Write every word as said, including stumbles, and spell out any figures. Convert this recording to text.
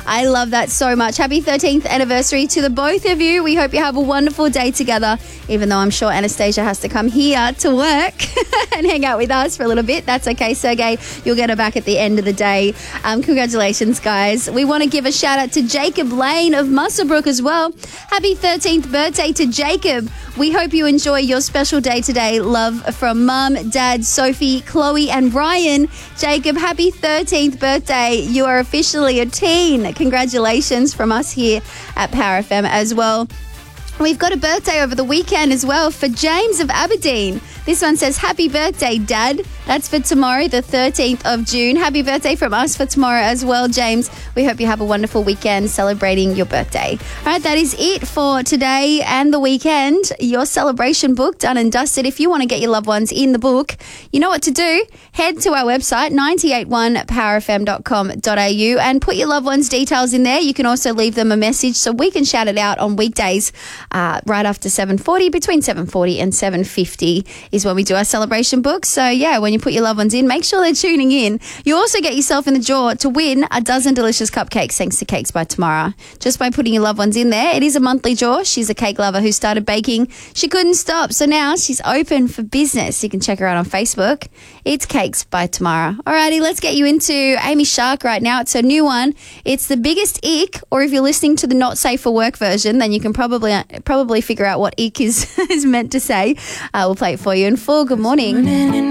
I love that so much. Happy thirteenth anniversary to the both of you. We hope you have a wonderful day together, even though I'm sure Anastasia has to come here to work and hang out with us for a little bit. That's okay, Sergey. You'll get her back at the end of the day. Um, congratulations, guys. We want to give a shout out to Jacob Lane of Muswellbrook as well. Happy thirteenth birthday to Jacob. We hope you enjoy your special day today. Love from Mum, Dad, Sophie, Chloe and Brian. Jacob, happy thirteenth birthday. You are officially a teen. Congratulations from us here at Power F M as well. We've got a birthday over the weekend as well for James of Aberdeen. This one says, happy birthday, Dad. That's for tomorrow, the thirteenth of June. Happy birthday from us for tomorrow as well, James. We hope you have a wonderful weekend celebrating your birthday. All right, that is it for today and the weekend. Your celebration book done and dusted. If you want to get your loved ones in the book, you know what to do. Head to our website, nine eight one power f m dot com dot a u, and put your loved ones' details in there. You can also leave them a message so we can shout it out on weekdays uh, right after seven forty, between seven forty and seven fifty. Is when we do our celebration book. So yeah, when you put your loved ones in, make sure they're tuning in. You also get yourself in the draw to win a dozen delicious cupcakes thanks to Cakes by Tamara. Just by putting your loved ones in there. It is a monthly draw. She's a cake lover who started baking. She couldn't stop. So now she's open for business. You can check her out on Facebook. It's Cakes by Tamara. Alrighty, let's get you into Amy Shark right now. It's her new one. It's The Biggest Ick, or if you're listening to the Not Safe for Work version, then you can probably probably figure out what ick is, is meant to say. Uh, we'll play it for you in full. Good morning.